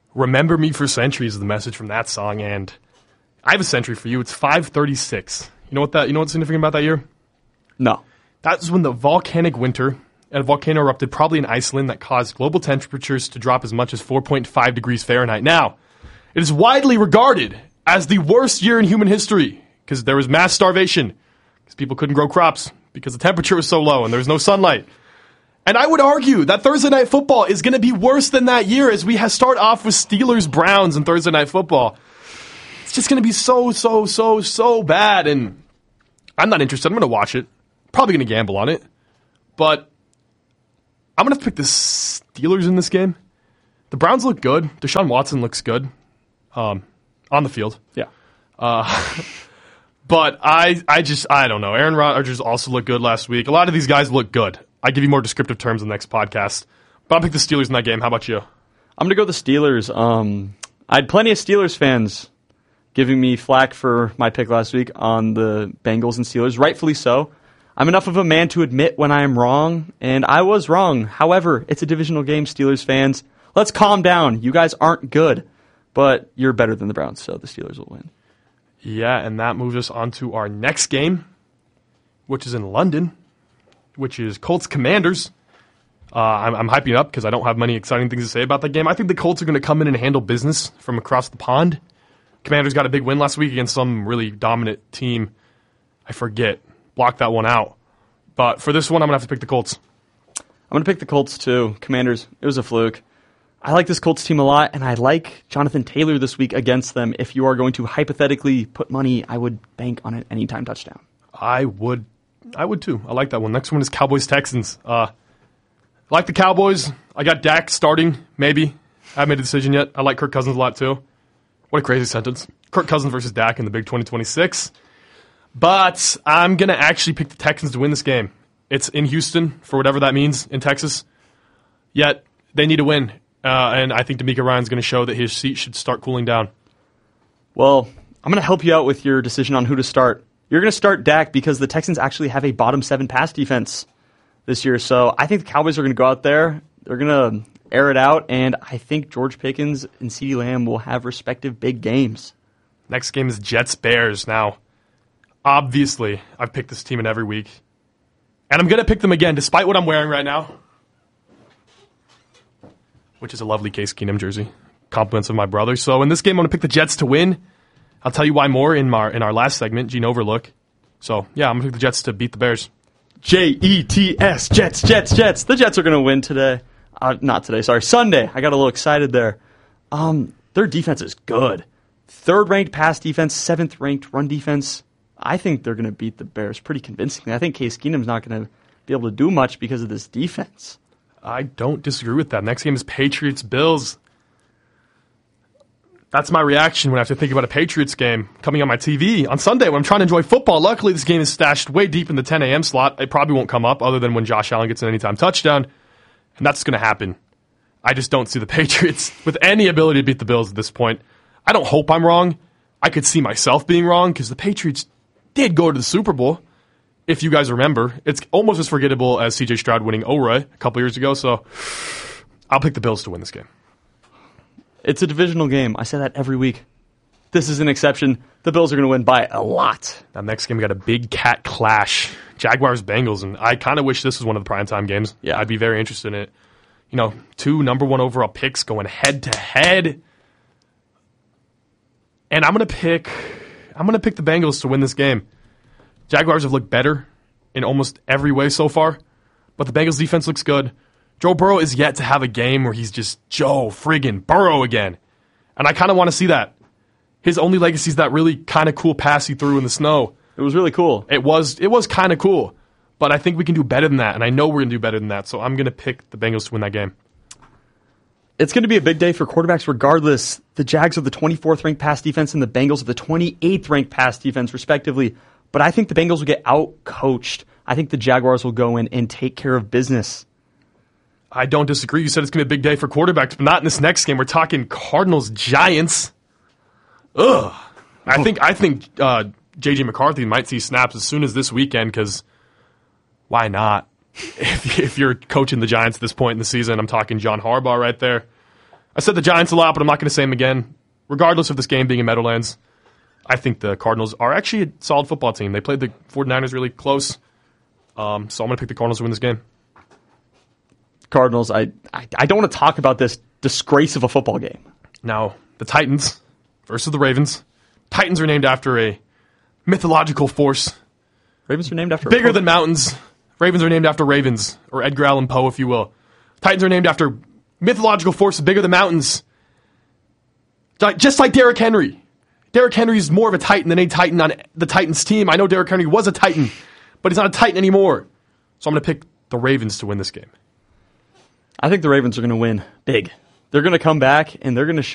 Remember me for centuries is the message from that song, and I have a century for you. It's 536. You know what's significant about that year? No. That's when the volcanic winter at a volcano erupted, probably in Iceland, that caused global temperatures to drop as much as 4.5 degrees Fahrenheit. Now, it is widely regarded as the worst year in human history because there was mass starvation, because people couldn't grow crops, because the temperature was so low and there was no sunlight. And I would argue that Thursday Night Football is going to be worse than that year as we start off with Steelers-Browns and Thursday Night Football. It's just going to be so bad, and I'm not interested. I'm going to watch it. Probably going to gamble on it. But I'm going to pick the Steelers in this game. The Browns look good. Deshaun Watson looks good on the field. Yeah. But I don't know. Aaron Rodgers also looked good last week. A lot of these guys look good. I give you more descriptive terms in the next podcast. But I'll pick the Steelers in that game. How about you? I'm going to go the Steelers. I had plenty of Steelers fans giving me flack for my pick last week on the Bengals and Steelers. Rightfully so. I'm enough of a man to admit when I am wrong, and I was wrong. However, it's a divisional game, Steelers fans. Let's calm down. You guys aren't good, but you're better than the Browns, so the Steelers will win. Yeah, and that moves us on to our next game, which is in London, which is Colts Commanders. I'm hyping it up because I don't have many exciting things to say about that game. I think the Colts are going to come in and handle business from across the pond. Commanders got a big win last week against some really dominant team. I forget. Blocked that one out. But for this one, I'm going to have to pick the Colts. I'm going to pick the Colts, too. Commanders, it was a fluke. I like this Colts team a lot, and I like Jonathan Taylor this week against them. If you are going to hypothetically put money, I would bank on an anytime touchdown. I would too. I like that one. Next one is Cowboys-Texans. I like the Cowboys. I got Dak starting, maybe. I haven't made a decision yet. I like Kirk Cousins a lot, too. What a crazy sentence. Kirk Cousins versus Dak in the Big 2026. But I'm going to actually pick the Texans to win this game. It's in Houston, for whatever that means, in Texas. Yet, they need to win. And I think D'Amico Ryan's going to show that his seat should start cooling down. Well, I'm going to help you out with your decision on who to start. You're going to start Dak because the Texans actually have a bottom 7 pass defense this year. So I think the Cowboys are going to go out there. They're going to air it out. And I think George Pickens and CeeDee Lamb will have respective big games. Next game is Jets-Bears. Now, obviously, I've picked this team in every week. And I'm going to pick them again, despite what I'm wearing right now, which is a lovely Case Keenum jersey. Compliments of my brother. So in this game, I'm going to pick the Jets to win. I'll tell you why more in our last segment, Gene Overlook. So, yeah, I'm going to pick the Jets to beat the Bears. Jets, Jets, Jets, Jets. The Jets are going to win today. Not today, sorry. Sunday. I got a little excited there. Their defense is good. 3rd-ranked pass defense, 7th-ranked run defense. I think they're going to beat the Bears pretty convincingly. I think Case Keenum's not going to be able to do much because of this defense. I don't disagree with that. Next game is Patriots-Bills. That's my reaction when I have to think about a Patriots game coming on my TV on Sunday when I'm trying to enjoy football. Luckily, this game is stashed way deep in the 10 a.m. slot. It probably won't come up other than when Josh Allen gets an anytime touchdown, and that's going to happen. I just don't see the Patriots with any ability to beat the Bills at this point. I don't hope I'm wrong. I could see myself being wrong because the Patriots did go to the Super Bowl, if you guys remember. It's almost as forgettable as C.J. Stroud winning ORA a couple years ago, so I'll pick the Bills to win this game. It's a divisional game. I say that every week. This is an exception. The Bills are going to win by a lot. Now, next game, we got a big cat clash. Jaguars-Bengals, and I kind of wish this was one of the primetime games. Yeah. I'd be very interested in it. 2 number 1 overall picks going head-to-head. And I'm going to pick the Bengals to win this game. Jaguars have looked better in almost every way so far, but the Bengals defense looks good. Joe Burrow is yet to have a game where he's just Joe friggin' Burrow again. And I kind of want to see that. His only legacy is that really kind of cool pass he threw in the snow. It was really cool. It was kind of cool. But I think we can do better than that, and I know we're going to do better than that, so I'm going to pick the Bengals to win that game. It's going to be a big day for quarterbacks regardless. The Jags are the 24th-ranked pass defense, and the Bengals are the 28th-ranked pass defense, respectively. But I think the Bengals will get out-coached. I think the Jaguars will go in and take care of business. I don't disagree. You said it's going to be a big day for quarterbacks, but not in this next game. We're talking Cardinals-Giants. Ugh. I think J.J. McCarthy might see snaps as soon as this weekend, because why not? If you're coaching the Giants at this point in the season, I'm talking John Harbaugh right there. I said the Giants a lot, but I'm not going to say them again. Regardless of this game being in Meadowlands, I think the Cardinals are actually a solid football team. They played the 49ers really close, so I'm going to pick the Cardinals to win this game. Cardinals, I don't want to talk about this disgrace of a football game. Now, the Titans versus the Ravens. Titans are named after a mythological force. Ravens are named after bigger than mountains. Ravens are named after ravens, or Edgar Allan Poe, if you will. Titans are named after mythological forces bigger than mountains. Just like Derrick Henry. Derrick Henry is more of a Titan than any Titan on the Titans team. I know Derrick Henry was a Titan, but he's not a Titan anymore. So I'm going to pick the Ravens to win this game. I think the Ravens are going to win big. They're going to come back, and they're going to